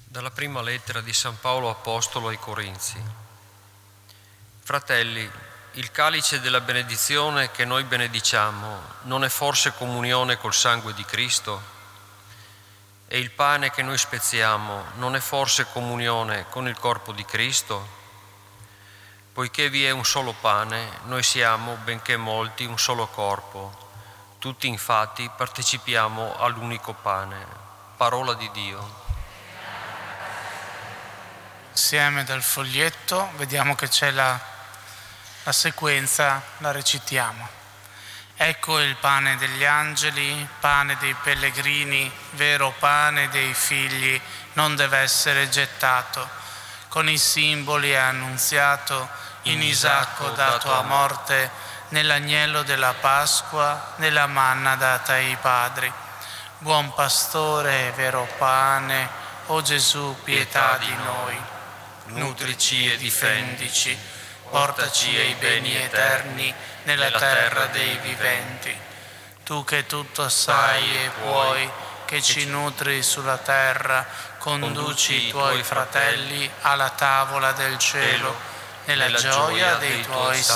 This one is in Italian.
Dalla prima lettera di San Paolo Apostolo ai Corinzi. Fratelli, il calice della benedizione che noi benediciamo non è forse comunione col sangue di Cristo? E il pane che noi spezziamo non è forse comunione con il corpo di Cristo? Poiché vi è un solo pane, noi siamo, benché molti, un solo corpo. Tutti infatti partecipiamo all'unico pane. Parola di Dio. Insieme dal foglietto vediamo che c'è la sequenza, la recitiamo. Ecco il pane degli angeli, pane dei pellegrini, vero pane dei figli, non deve essere gettato. Con i simboli è annunziato in Isacco dato a morte, nell'agnello della Pasqua, nella manna data ai padri. Buon pastore, vero pane, o Gesù, pietà di noi. Nutrici e difendici, portaci ai beni eterni nella terra dei viventi. Tu che tutto sai e puoi, che ci nutri sulla terra, conduci i tuoi fratelli alla tavola del cielo, nella gioia dei tuoi